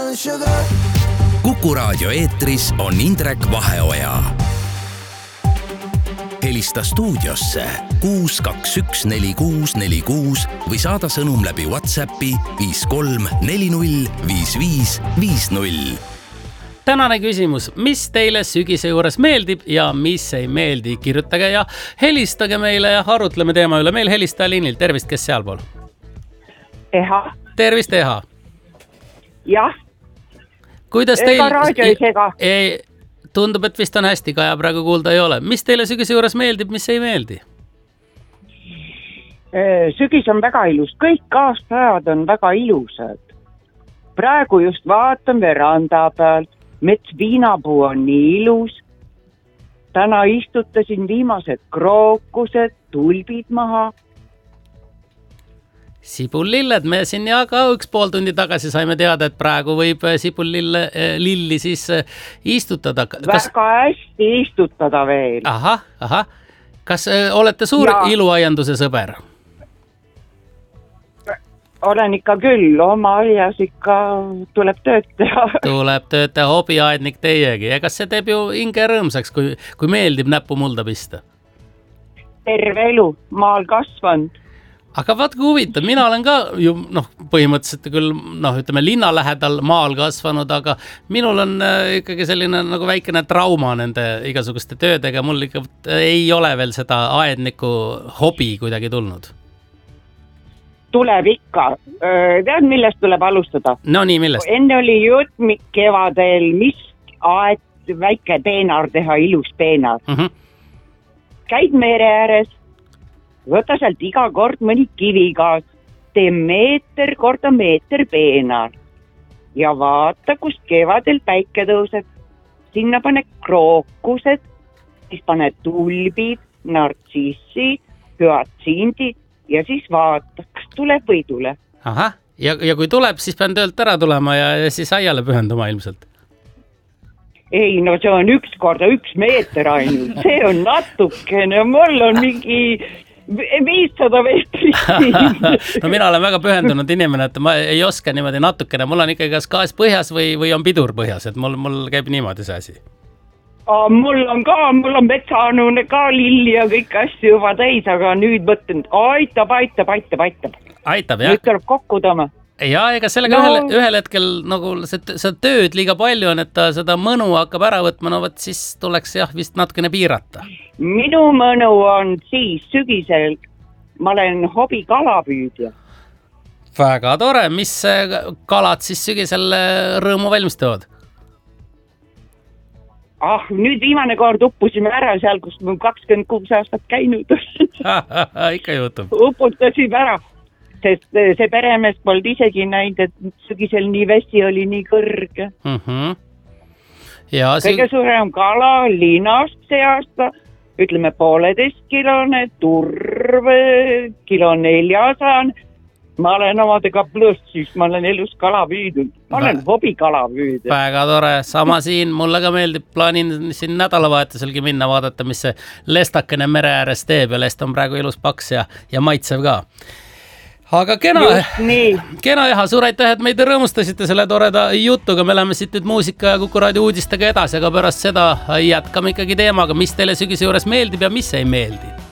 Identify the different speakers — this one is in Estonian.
Speaker 1: Kuku Raadio eetris on Indrek Vaheoja. Helista stuudiosse 6214646 või saada sõnum läbi WhatsAppi 53405550.
Speaker 2: Tänane küsimus, mis teile sügise juures meeldib ja mis ei meeldi? Kirjutage ja helistage meile ja arutleme teema üle. Meil helistaja liinil. Tervist, kes sealpool?
Speaker 3: Eha.
Speaker 2: Tervist, Eha.
Speaker 3: Jah.
Speaker 2: Kuidas teil...
Speaker 3: Ega raadio ei sega.
Speaker 2: Tundub, et vist on hästi, Kaja praegu kuulda ei ole. Mis teile sügise juures meeldib, mis ei meeldi?
Speaker 3: Sügis on väga ilus. Kõik aastaajad on väga ilusad. Praegu just vaatan veranda pealt. Mets viinapuu on nii ilus. Täna istutasin viimased krookused, tulbid maha.
Speaker 2: Sibullilled, me siin ka 1,5 tundi tagasi saime teada, et praegu võib sibullilli siis istutada.
Speaker 3: Väga hästi istutada veel.
Speaker 2: Aha. Kas olete suur iluaianduse sõber?
Speaker 3: Olen ikka küll, oma aias ikka tuleb tööd teha.
Speaker 2: Tuleb tööd teha, hobiaednik teiegi. Ja kas see teeb ju hinge rõõmsaks, kui meeldib näppu mulda pista?
Speaker 3: Terve elu, maal kasvanud.
Speaker 2: Aga vaat kui huvitav, mina olen ka ju põhimõtteliselt küll ütleme linna lähedal maal kasvanud, aga minul on ikkagi selline nagu väikene trauma nende igasuguste töödega. Mul ikka ei ole veel seda aedniku hobi kuidagi tulnud.
Speaker 3: Tuleb ikka. Tead, millest tuleb alustada?
Speaker 2: No nii, millest?
Speaker 3: Enne oli jutt kevadel, mis aed väike peenar teha, ilus peenar. Käid mere ääres, võta sealt iga kord mõni kivigaas, tee meeter korda meeter peenar ja vaata, kust kevadel päike tõuseb. Sinna pane krookused, siis pane tulbid, nartsissi, hüatsindi ja siis vaata, kas tuleb või tule.
Speaker 2: Aha, ja kui tuleb, siis pean töölt ära tulema ja siis aiale pühenduma ilmselt.
Speaker 3: Ei, no see on 1 korda 1 meeter ainult. See on natukene, mul on mingi 500 meetrit.
Speaker 2: No mina olen väga pühendunud inimene, et ma ei oska niimoodi natukene. Mul on ikkagi kas gaas põhjas või on pidur põhjas, et mul käib niimoodi see asi.
Speaker 3: Mul on metsaanune ka lilli ja kõik asju juba täis, aga nüüd mõtlen, aitab.
Speaker 2: Aitab, jah?
Speaker 3: Nüüd tuleb kokku tõma.
Speaker 2: Ja ega sellega ühel hetkel nagu see tööd liiga palju on, et ta seda mõnu hakkab ära võtma, siis tuleks vist natukene piirata.
Speaker 3: Minu mõnu on siis sügisel, ma olen hobi kalapüüdja.
Speaker 2: Väga tore, mis kalad siis sügisel rõõmu valmistavad?
Speaker 3: Nüüd viimane kord uppusime ära seal, kus me 26 aastat käinud.
Speaker 2: Ikka juhtub.
Speaker 3: Uputasime ära, sest see peremees polnud isegi näinud, et sügisel nii vesi oli nii kõrge. Kõige suurem kala linast see aasta, ütleme 1,5 kilone, turv, 1,4 kilo. Ma olen omadega plõssis, ma olen elus kala püüdnud. Ma olen hobi kala püüdnud.
Speaker 2: Väga tore, sama siin, mulle ka meeldib, plaanin siin nädalavahetuselgi minna vaadata, mis see lestakene mere ääres teeb ja lest on praegu ilus paks ja maitsev ka. Aga kena Eha, suur aitäh, et meid rõõmustasite selle toreda jutuga. Me läheme siit nüüd muusika ja Kuku Raadio uudistega edasi, aga pärast seda jätkame ikkagi teemaga, mis teile sügise juures meeldib ja mis ei meeldi.